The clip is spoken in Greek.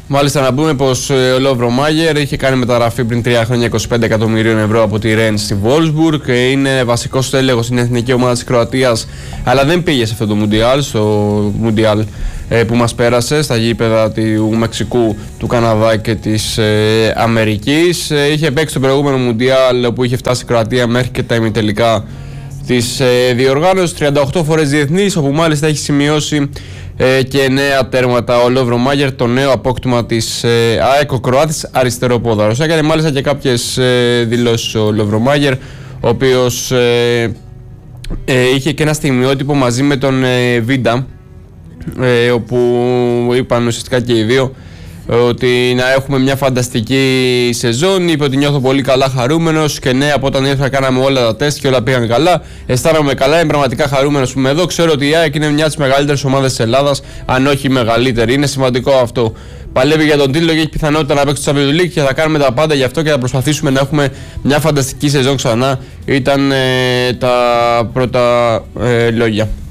Μάλιστα, να πούμε πως ο Λόβρο Μάγερ είχε κάνει μεταγραφή πριν 3 χρόνια 25 εκατομμυρίων ευρώ από τη Rennes στη Wolfsburg και είναι βασικός τέλεγος στην εθνική ομάδα της Κροατίας, αλλά δεν πήγε σε αυτό το Μουντιάλ, στο Μουντιάλ που μας πέρασε στα γήπεδα του Μεξικού, του Καναδά και της Αμερικής. Είχε παίξει το προηγούμενο Μουντιάλ όπου είχε φτάσει η Κροατία μέχρι και τα ημιτελικά της διοργάνωσης, 38 φορές διεθνής, όπου μάλιστα έχει σημειώσει και νέα τέρματα ο Λόβρο Μάγερ, το νέο απόκτημα της ΑΕΚ, ο Κροάτης αριστεροπόδαρος. Έκανε μάλιστα και κάποιες δηλώσεις ο Λόβρο Μάγερ, ο οποίος είχε και ένα στιγμιότυπο μαζί με τον Βίντα, όπου είπαν ουσιαστικά και οι δύο ότι να έχουμε μια φανταστική σεζόν. Είπε ότι νιώθω πολύ καλά, χαρούμενος, και ναι, από όταν ήρθα κάναμε όλα τα τεστ και όλα πήγαν καλά. Αισθάνομαι καλά, είμαι πραγματικά χαρούμενος που είμαι εδώ. Ξέρω ότι η ΑΕΚ είναι μια από τις μεγαλύτερες ομάδες της Ελλάδας, αν όχι η μεγαλύτερη. Είναι σημαντικό αυτό. Παλεύει για τον τίτλο και έχει πιθανότητα να παίξει το Champions League και θα κάνουμε τα πάντα γι' αυτό και θα προσπαθήσουμε να έχουμε μια φανταστική σεζόν ξανά. Ήταν τα πρώτα λόγια.